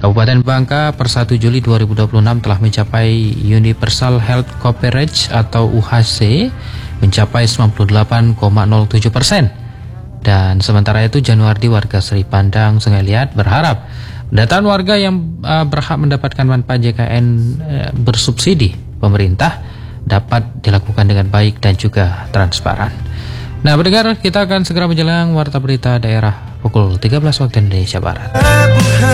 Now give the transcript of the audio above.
Kabupaten Bangka per 1 Juli 2026 telah mencapai Universal Health Coverage atau UHC mencapai 98,07%. Dan sementara itu Januardi warga Sri Pandang, Sungai Liat berharap pendataan warga yang berhak mendapatkan manfaat JKN bersubsidi pemerintah dapat dilakukan dengan baik dan juga transparan. Nah, pendengar, kita akan segera menjelang warta berita daerah pukul 13 waktu Indonesia Barat.